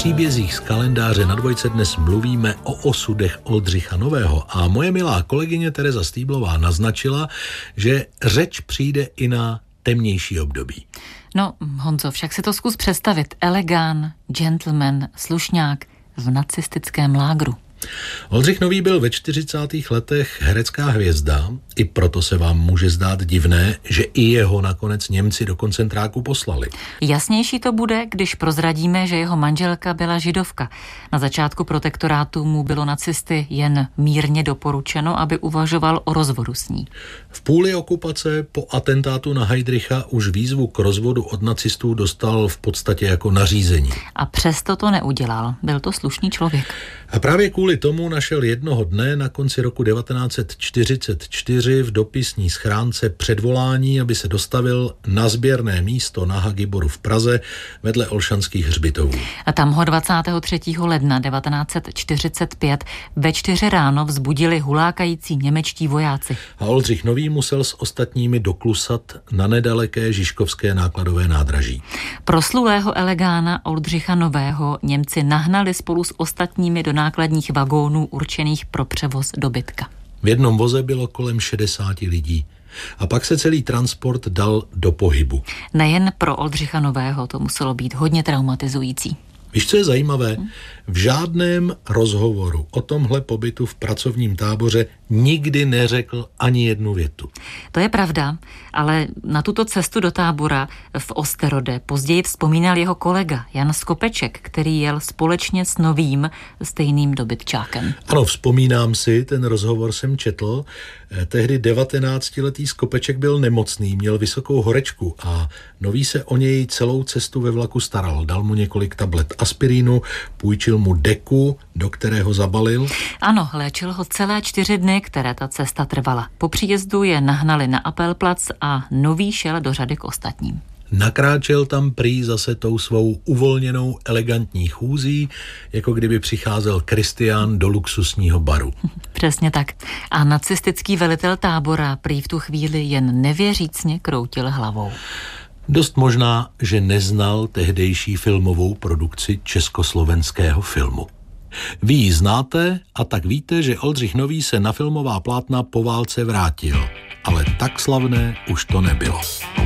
příbězích z kalendáře na Dvojce dnes mluvíme o osudech Oldřicha Nového a moje milá kolegyně Tereza Stýblová naznačila, že řeč přijde i na temnější období. No, Honzo, však si to zkus představit. Elegán, gentleman, slušňák v nacistickém lágru. Oldřich Nový byl ve 40. letech herecká hvězda, i proto se vám může zdát divné, že i jeho nakonec Němci do koncentráku poslali. Jasnější to bude, když prozradíme, že jeho manželka byla židovka. Na začátku protektorátu mu bylo nacisty jen mírně doporučeno, aby uvažoval o rozvodu s ní. V půli okupace po atentátu na Heydricha už výzvu k rozvodu od nacistů dostal v podstatě jako nařízení. A přesto to neudělal. Byl to slušný člověk. A právě kvůli tomu našel jednoho dne na konci roku 1944 v dopisní schránce předvolání, aby se dostavil na sběrné místo na Hagiboru v Praze vedle Olšanských hřbitovů. A tam ho 23. ledna 1945 ve 4 ráno vzbudili hulákající němečtí vojáci. A Oldřich Nový musel s ostatními doklusat na nedaleké Žižkovské nákladové nádraží. Proslulého elegána Oldřicha Nového Němci nahnali spolu s ostatními do nákladních vagónů určených pro převoz dobytka. V jednom voze bylo kolem 60 lidí. A pak se celý transport dal do pohybu. Nejen pro Oldřicha Nového to muselo být hodně traumatizující. Víš, co je zajímavé? V žádném rozhovoru o tomhle pobytu v pracovním táboře nikdy neřekl ani jednu větu. To je pravda, ale na tuto cestu do tábora v Osterode později vzpomínal jeho kolega Jan Skopeček, který jel společně s Novým stejným dobytčákem. Ano, vzpomínám si, ten rozhovor jsem četl. Tehdy 19letý Skopeček byl nemocný, měl vysokou horečku a Nový se o něj celou cestu ve vlaku staral. Dal mu několik tablet aspirínu, půjčil mu deku, do kterého zabalil. Ano, léčil ho celé 4 dny, které ta cesta trvala. Po příjezdu je nahnali na Apelplac a Nový šel do řady k ostatním. Nakráčel tam prý zase tou svou uvolněnou elegantní chůzí, jako kdyby přicházel Kristián do luxusního baru. Přesně tak. A nacistický velitel tábora prý v tu chvíli jen nevěřícně kroutil hlavou. Dost možná, že neznal tehdejší filmovou produkci československého filmu. Vy ji znáte a tak víte, že Oldřich Nový se na filmová plátna po válce vrátil. Ale tak slavné už to nebylo.